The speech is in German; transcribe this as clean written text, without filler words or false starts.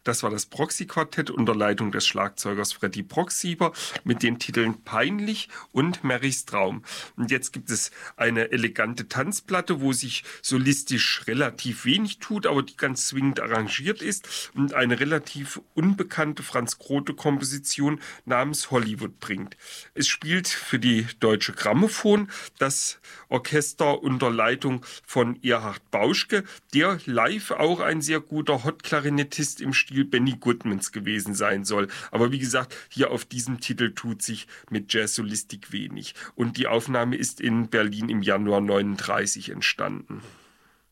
Das war das Proxy-Quartett unter Leitung des Schlagzeugers Freddy Proxieber mit den Titeln Peinlich und Marys Traum. Und jetzt gibt es eine elegante Tanzplatte, wo sich solistisch relativ wenig tut, aber die ganz zwingend arrangiert ist und eine relativ unbekannte Franz Grote-Komposition namens Hollywood bringt. Es spielt für die Deutsche Grammophon das Orchester unter Leitung von Erhard Bauschke, der live auch ein sehr guter Hot-Klarinettist im Stil Benny Goodmans gewesen sein soll. Aber wie gesagt, hier auf diesem Titel tut sich mit Jazzsolistik wenig. Und die Aufnahme ist in Berlin im Januar 39 entstanden.